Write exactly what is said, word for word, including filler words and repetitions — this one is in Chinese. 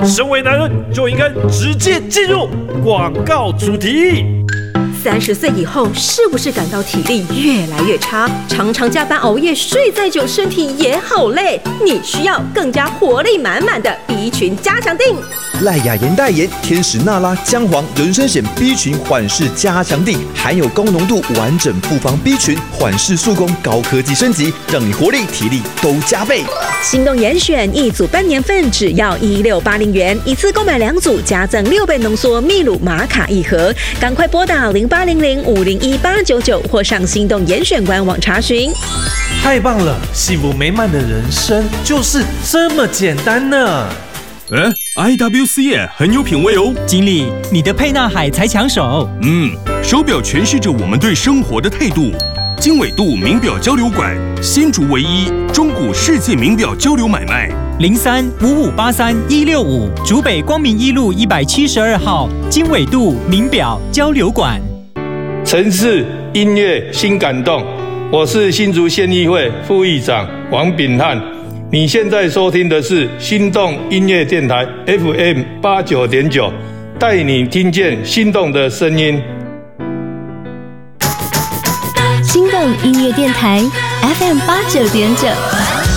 身为男人就应该直接进入广告主题。 三十岁以后，是不是感到体力越来越差，常常加班熬夜，睡再久，身体也好累？你需要更加活力满满的 B 群加强定。 赖雅妍代言天使娜拉姜黄人参碱 B 群缓释加强定，含有高浓度完整复方 B 群，缓释速攻高科技升级，让你活力体力都加倍。 心动严选一组半年份只要一六八零元，一次购买两组加赠六倍浓缩秘鲁玛卡一盒，赶快拨打零八零零五零一八九九或上心动严选官网查询。 太棒了，幸福美满的人生就是这么简单呢。 哎 ，I W C 耶，很有品味哦。 经理，你的沛纳海才抢手。 嗯，手表诠释着我们对生活的态度。经纬度名表交流馆，新竹唯一中古世界名表交流买卖。 零三五五八三一六五，竹北光明一路一百七十二号，经纬度名表交流馆。 城市音乐新感动，我是新竹县议会副议长王炳汉。你现在收听的是心动音乐电台 F M 八九点九，带你听见心动的声音。 心动音乐电台 F M 八九点九。